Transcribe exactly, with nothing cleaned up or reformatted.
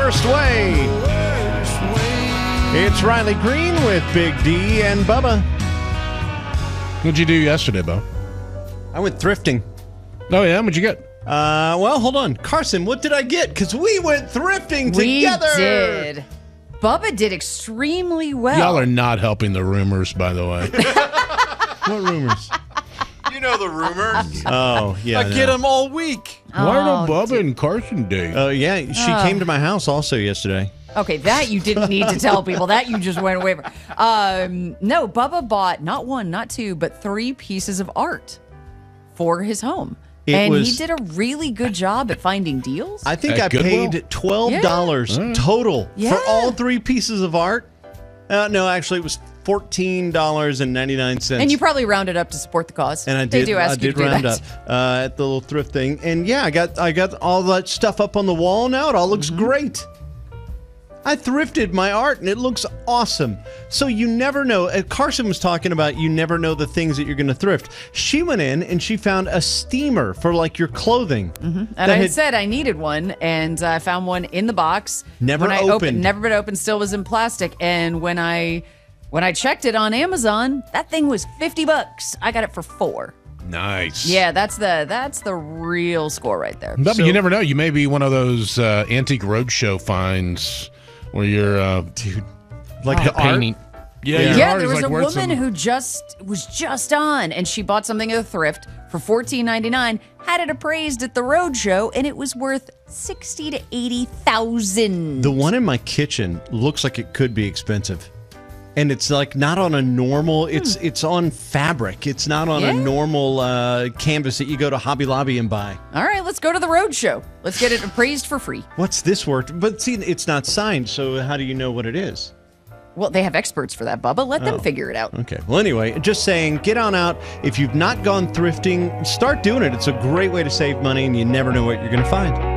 Worst Way. It's Riley Green with Big D and Bubba. What'd you do yesterday, Bo? I went thrifting. Oh, yeah? What'd you get? Uh, well, hold on. Carson, what did I get? Because we went thrifting We together. did. Bubba did extremely well. Y'all are not helping the rumors, by the way. What rumors? You know the rumors. Oh, yeah. I get them all week. Why Oh, don't Bubba and Carson date? Oh, yeah. She Oh. came to my house also yesterday. Okay, that you didn't need to tell people. That you just went away from. Um, no, Bubba bought not one, not two, but three pieces of art for his home. It and was- he did a really good job at finding deals. I think At I Goodwill? paid twelve dollars total Yeah. for all three pieces of art. Uh, no, actually, it was fourteen dollars and ninety-nine cents. and you probably rounded up to support the cause. And I They did. do ask I you did to do round that. up uh, at the little thrift thing, and yeah, I got I got all that stuff up on the wall now. It all looks Mm-hmm. great. I thrifted my art, and it looks awesome. So you never know. Uh, Carson was talking about you never know the things that you're going to thrift. She went in and she found a steamer for like your clothing. And that I had- had said I needed one, and I found one in the box. Never when I opened. never been opened. Still was in plastic. And when I when I checked it on Amazon, that thing was fifty bucks. I got it for four. Nice. Yeah, that's the that's the real score right there. Bubba, So- you never know. You may be one of those uh, antique roadshow finds where you're, uh, Dude, like the painting. art. Yeah, Yeah. your Yeah, art there is was like a worth woman some- who just was just on, and she bought something at a thrift for fourteen ninety nine. Had it appraised at the roadshow, and it was worth sixty to eighty thousand. The one in my kitchen looks like it could be expensive. And it's like not on a normal, it's it's on fabric. It's not on a Hmm. Yeah. normal uh, canvas that you go to Hobby Lobby and buy. All right, let's go to the roadshow. Let's get it appraised for free. What's this worth? But see, it's not signed, so how do you know what it is? Well, they have experts for that, Bubba. Let them figure it out. Okay. Well, anyway, just saying, get on out. If you've not gone thrifting, start doing it. It's a great way to save money, and you never know what you're going to find.